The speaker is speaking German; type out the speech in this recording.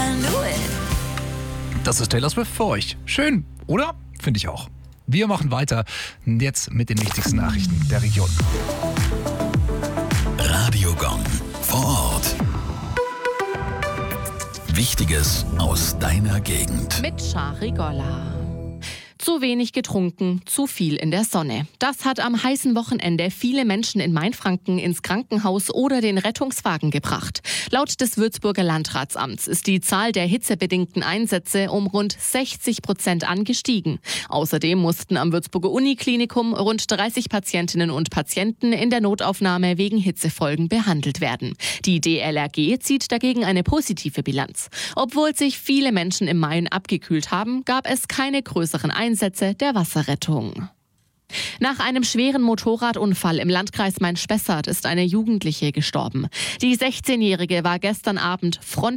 can do it. Das ist Taylor Swift für euch. Schön, oder? Finde ich auch. Wir machen weiter jetzt mit den wichtigsten Nachrichten der Region. Radio Gong vor Ort. Wichtiges aus deiner Gegend. Mit Shari Golla. Zu wenig getrunken, zu viel in der Sonne. Das hat am heißen Wochenende viele Menschen in Mainfranken ins Krankenhaus oder den Rettungswagen gebracht. Laut des Würzburger Landratsamts ist die Zahl der hitzebedingten Einsätze um rund 60% angestiegen. Außerdem mussten am Würzburger Uniklinikum rund 30 Patientinnen und Patienten in der Notaufnahme wegen Hitzefolgen behandelt werden. Die DLRG zieht dagegen eine positive Bilanz. Obwohl sich viele Menschen im Main abgekühlt haben, gab es keine größeren Einsätze der Wasserrettung. Nach einem schweren Motorradunfall im Landkreis Main-Spessart ist eine Jugendliche gestorben. Die 16-Jährige war gestern Abend